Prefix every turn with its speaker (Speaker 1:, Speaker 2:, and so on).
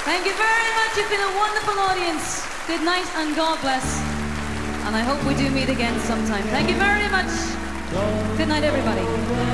Speaker 1: Thank you very much. You've been a wonderful audience. Good night and God bless. And I hope we do meet again sometime. Thank you very much. Good night, everybody.